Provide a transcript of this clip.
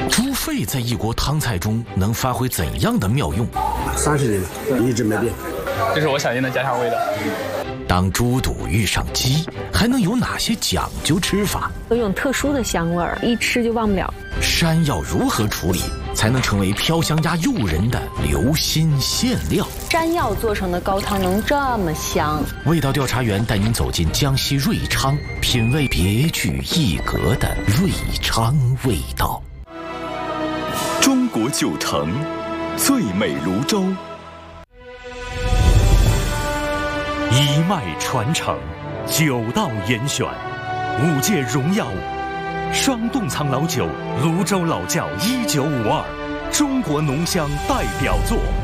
猪肺在异国汤菜中能发挥怎样的妙用 ？30年了，一直没变。 这是我想念的家乡味道。 当猪肚遇上鸡，还能有哪些讲究吃法？ 有一种特殊的香味儿，一吃就忘不了。 山药如何处理才能成为飘香鸭诱人的留心馅料？ 山药做成的高汤能这么香？ 味道调查员带您走进江西瑞昌，品味别具一格的瑞昌味道。 中国9城，最美泸州。 一脉传承，9道严选，5届荣耀双冻藏老酒泸州老窖1952，中国浓香代表作。